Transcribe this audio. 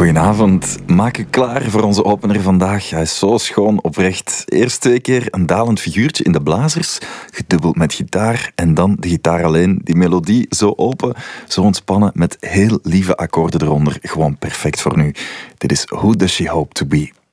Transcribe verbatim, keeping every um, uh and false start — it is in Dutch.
Goedenavond. Maak u klaar voor onze opener vandaag. Hij is zo schoon, oprecht. Eerst twee keer een dalend figuurtje in de blazers, gedubbeld met gitaar en dan de gitaar alleen. Die melodie zo open, zo ontspannen, met heel lieve akkoorden eronder. Gewoon perfect voor nu. Dit is Who Does She Hope To Be?